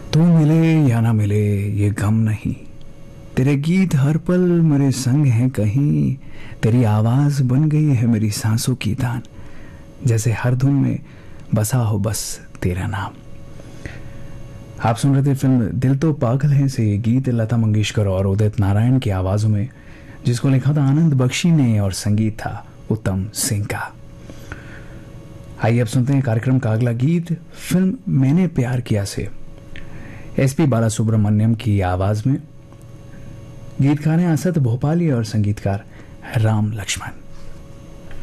तू मिले या ना मिले ये गम नहीं, तेरे गीत हर पल मेरे संग हैं कहीं, तेरी आवाज बन गई है मेरी सांसों की तान, जैसे हर धुन में बसा हो बस तेरा नाम। आप सुन रहे थे फिल्म दिल तो पागल है से गीत लता मंगेशकर और उदित नारायण की आवाजों में, जिसको लिखा था आनंद बख्शी ने और संगीत था उत्तम सिंह का। आइए अब सुनते हैं कार्यक्रम का अगला गीत फिल्म मैंने प्यार किया से एसपी बालासुब्रमण्यम की आवाज में। गीतकार हैं असद भोपाली और संगीतकार राम लक्ष्मण।